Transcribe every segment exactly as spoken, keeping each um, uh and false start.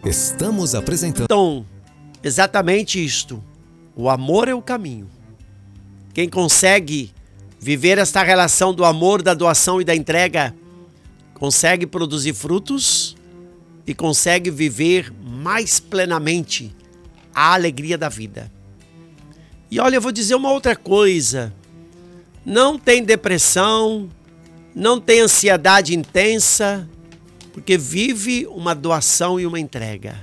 Estamos apresentando. Então, exatamente isto. O amor é o caminho. Quem consegue viver esta relação do amor, da doação e da entrega, consegue produzir frutos e consegue viver mais plenamente a alegria da vida. E olha, eu vou dizer uma outra coisa. Não tem depressão, não tem ansiedade intensa, porque vive uma doação e uma entrega.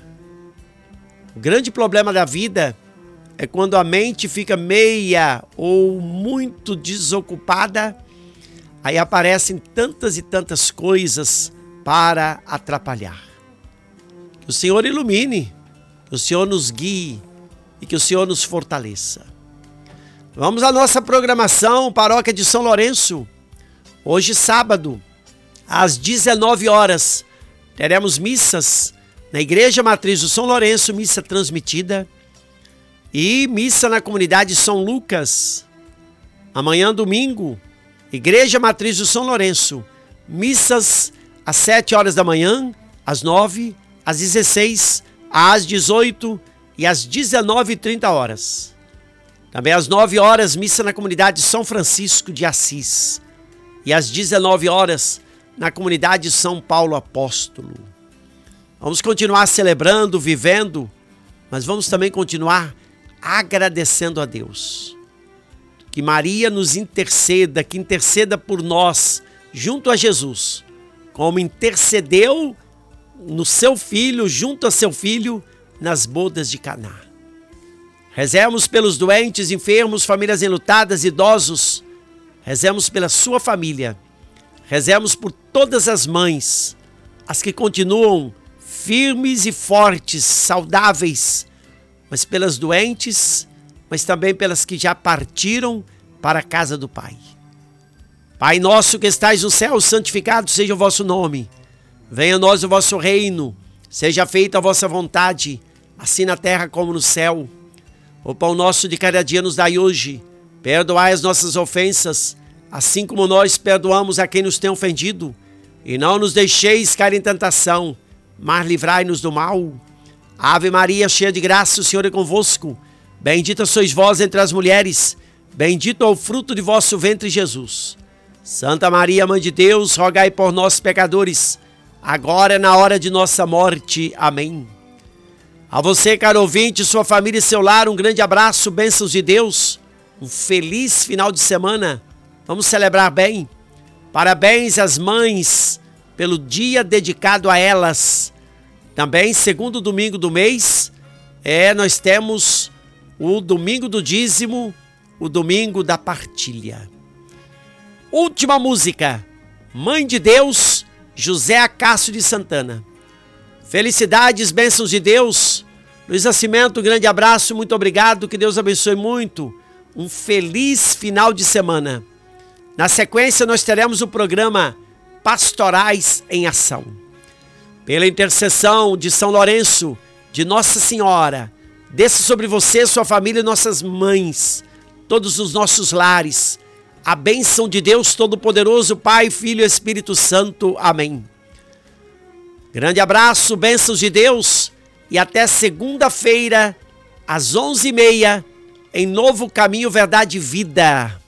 O grande problema da vida é quando a mente fica meia ou muito desocupada, aí aparecem tantas e tantas coisas para atrapalhar. Que o Senhor ilumine, que o Senhor nos guie e que o Senhor nos fortaleça. Vamos à nossa programação, Paróquia de São Lourenço. Hoje, sábado, às dezenove horas, teremos missas na Igreja Matriz do São Lourenço, missa transmitida, e missa na comunidade São Lucas. Amanhã, domingo, Igreja Matriz do São Lourenço, missas às sete horas da manhã, às nove, às dezesseis, às dezoito e às dezenove e trinta horas. Também às nove horas, missa na comunidade São Francisco de Assis. E às dezenove horas, na comunidade São Paulo Apóstolo. Vamos continuar celebrando, vivendo, mas vamos também continuar agradecendo a Deus. Que Maria nos interceda, que interceda por nós, junto a Jesus, como intercedeu no seu filho, junto a seu filho, nas bodas de Caná. Rezemos pelos doentes, enfermos, famílias enlutadas, idosos. Rezemos pela sua família. Rezemos por todas as mães, as que continuam firmes e fortes, saudáveis, mas pelas doentes, mas também pelas que já partiram para a casa do Pai. Pai nosso que estais no céu, santificado seja o vosso nome. Venha a nós o vosso reino, seja feita a vossa vontade, assim na terra como no céu. O pão nosso de cada dia nos dai hoje. Perdoai as nossas ofensas, assim como nós perdoamos a quem nos tem ofendido. E não nos deixeis cair em tentação, mas livrai-nos do mal. Ave Maria, cheia de graça, o Senhor é convosco. Bendita sois vós entre as mulheres, bendito é o fruto de vosso ventre, Jesus. Santa Maria, Mãe de Deus, rogai por nós, pecadores, agora é na hora de nossa morte. Amém. A você, caro ouvinte, sua família e seu lar, um grande abraço, bênçãos de Deus, um feliz final de semana. Vamos celebrar bem. Parabéns às mães pelo dia dedicado a elas. Também, segundo domingo do mês, é, nós temos o domingo do dízimo, o domingo da partilha. Última música, Mãe de Deus, José Acácio de Santana. Felicidades, bênçãos de Deus. Luiz Nascimento, um grande abraço, muito obrigado, que Deus abençoe muito. Um feliz final de semana. Na sequência, nós teremos o programa Pastorais em Ação. Pela intercessão de São Lourenço, de Nossa Senhora, desça sobre você, sua família e nossas mães, todos os nossos lares. A bênção de Deus Todo-Poderoso, Pai, Filho e Espírito Santo. Amém. Grande abraço, bênçãos de Deus e até segunda-feira, às onze e meia, em Novo Caminho, Verdade e Vida.